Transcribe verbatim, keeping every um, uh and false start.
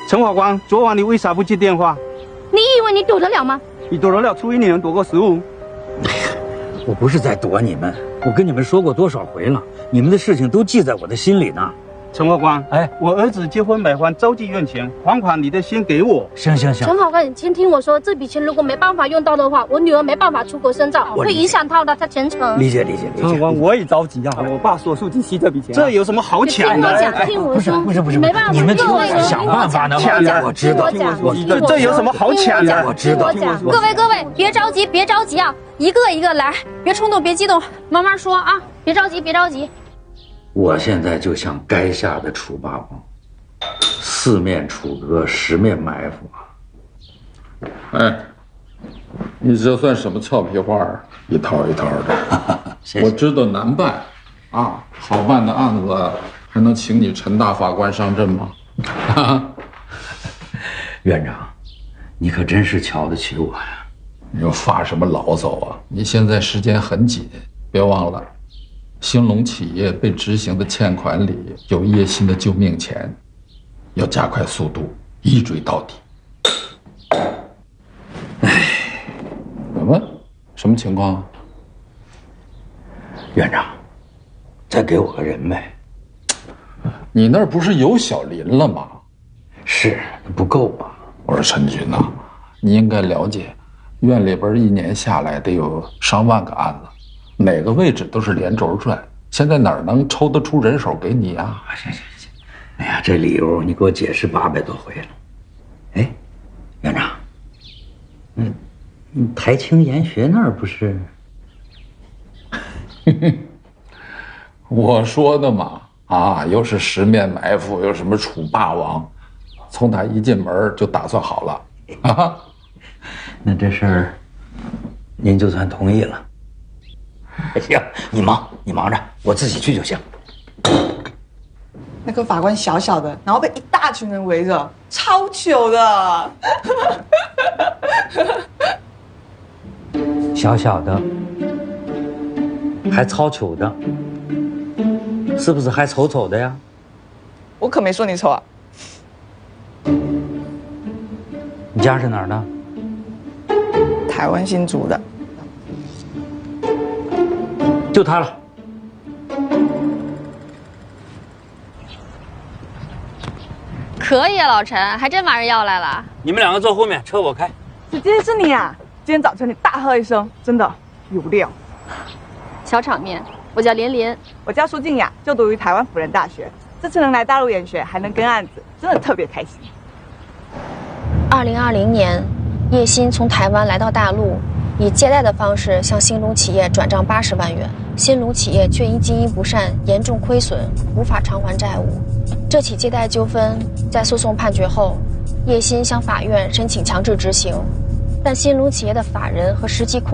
陈法官，昨晚你为啥不接电话？ 你以为你躲得了吗？ 你躲得了，初一你能躲过十五？ 我不是在躲你们，我跟你们说过多少回了，你们的事情都记在我的心里呢。 陈法官， 哎， 我儿子结婚买房着急用钱，还款你得先给我。 行行行， 陈法官，你先听我说，这笔钱如果没办法用到的话，我女儿没办法出国深造，会影响到她的前程。 理解理解理解。 陈法官，我也着急啊！我爸说速记吸这笔钱、啊， 这有什么好抢的？ 听我讲，听我说， 不是不是不是， 没办法， 你们听我说， 想办法呢。 抢的， 我知道， 我这这有什么好抢的？ 我知道。 各位各位，别着急，别着急啊，一个一个来，别冲动，别激动，慢慢说啊，别着急，别着急。 我现在就像垓下的楚霸王，四面楚歌，十面埋伏。 哎，你这算什么俏皮话啊？一套一套的。 谢谢。 我知道难办，啊，好办的案子还能请你陈大法官上阵吗？ 院长，你可真是瞧得起我呀！ 你又发什么牢骚啊？你现在时间很紧，别忘了。兴隆企业被执行的欠款里有叶鑫的救命钱，要加快速度，一追到底。 哎， 怎么？什么情况？ 院长，再给我个人呗。 你那儿不是有小林了吗？ 是不够啊。 我说陈军呐、啊，你应该了解，院里边一年下来得有上万个案子。哪个位置都是连轴转，现在哪儿能抽得出人手给你啊？ 行行行，哎呀，这理由你给我解释八百多回了。哎，院长，嗯，你台清研学那儿不是？ 我说的嘛，啊，又是十面埋伏，又什么楚霸王，从他一进门就打算好了啊。 那这事儿，您就算同意了。行，你忙，你忙着，我自己去就行。 那个法官小小的，然后被一大群人围着，超糗的。 小小的，还超糗的，是不是还丑丑的呀？ 我可没说你丑啊。 你家是哪儿的？ 台湾新竹的。 就他了。 可以啊，老陈，还真把人要来了。 你们两个坐后面，车我开。 今天是你啊！今天早晨你大喝一声，真的有料。 小场面，我叫连连， 我叫苏静雅，就读于台湾辅仁大学。这次能来大陆研学，还能跟案子，真的特别开心。 二零二零年，叶鑫从台湾来到大陆。以借贷的方式向兴隆企业转账八十万元，兴隆企业却因经营不善严重亏损，无法偿还债务。这起借贷纠纷在诉讼判决后，叶鑫向法院申请强制执行，但兴隆企业的法人和实际控